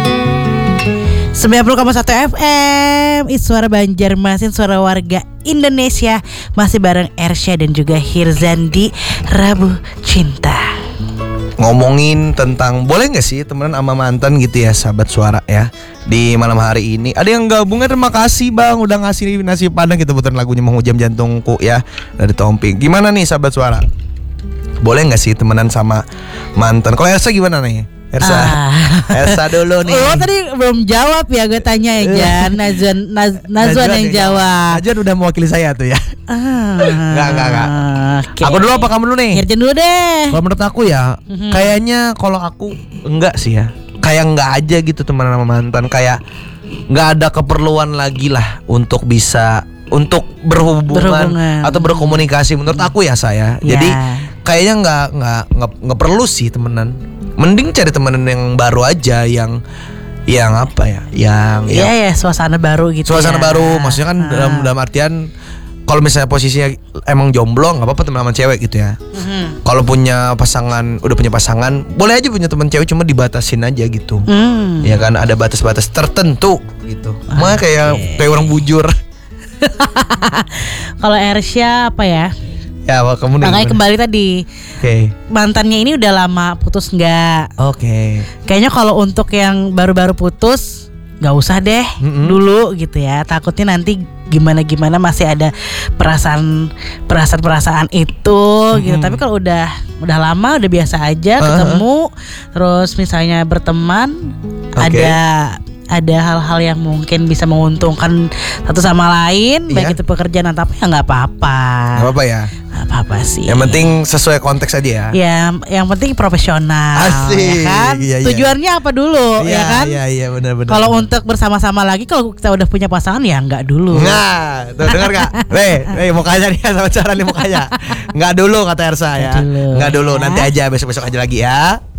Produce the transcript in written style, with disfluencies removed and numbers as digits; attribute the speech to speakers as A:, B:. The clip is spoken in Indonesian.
A: 90,1 FM It's suara Banjarmasin, suara warga Indonesia. Masih bareng Ersya dan juga Hirzan di Rabu Cinta.
B: Ngomongin tentang boleh gak sih temenan sama mantan gitu ya, sahabat suara ya. Di malam hari ini ada yang gabungnya, terima kasih bang udah ngasih nasi padang. Kita putar lagunya Menghujam Jantungku ya dari Tompi. Gimana nih sahabat suara, boleh gak sih temenan sama mantan? Kalau Ersa gimana nih? Ersa dulu nih.
A: Oh tadi belum jawab ya, gue tanya ya. Nazwan yang jawab.
B: Najwan udah mewakili saya tuh ya. Enggak.
A: Okay.
B: Aku dulu apa kamu dulu nih?
A: Hirjan dulu deh.
B: Kalau menurut aku ya, kayaknya kalau aku enggak sih ya. Kayak enggak aja gitu teman sama mantan. Kayak enggak ada keperluan lagi lah untuk bisa berhubungan atau berkomunikasi. Menurut aku ya saya. Jadi kayaknya enggak perlu sih temenan. Mending cari temenan yang baru aja, yang apa ya? Yang
A: suasana baru gitu.
B: Suasana baru, maksudnya kan dalam artian kalau misalnya posisinya emang jomblo nggak apa-apa teman sama cewek gitu ya. Kalau udah punya pasangan, boleh aja punya teman cewek, cuma dibatasin aja gitu. Ya kan ada batas-batas tertentu gitu. Makanya kayak orang bujur.
A: Kalau Ersya apa ya?
B: Ya, kamu nih.
A: Makanya kembali tadi. Mantannya ini udah lama putus nggak? Kayaknya kalau untuk yang baru-baru putus nggak usah deh dulu gitu ya. Takutnya nanti gimana masih ada perasaan itu gitu. Tapi kalau udah lama, udah biasa aja ketemu, terus misalnya berteman, ada hal-hal yang mungkin bisa menguntungkan satu sama lain, baik itu pekerjaan atau apa, ya nggak apa-apa.
B: Nggak apa-apa ya?
A: Nggak apa-apa sih.
B: Yang penting sesuai konteks aja ya.
A: Ya, yang penting profesional.
B: Asik.
A: Ya kan?
B: Iya.
A: Tujuannya apa dulu, ya kan?
B: Iya benar.
A: Kalau untuk bersama-sama lagi, kalau kita udah punya pasangan ya nggak dulu.
B: Nah, tuh dengar nggak? Mukanya nih sama cara nih mukanya. Nggak dulu kata Ersa ya. Nggak dulu. Nanti aja besok aja lagi ya.